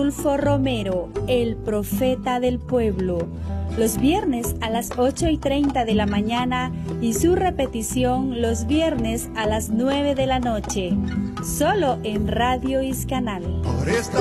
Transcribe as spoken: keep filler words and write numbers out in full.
Adolfo Romero, el profeta del pueblo, los viernes a las ocho y treinta de la mañana y su repetición los viernes a las nueve de la noche, solo en Radio Iscanal.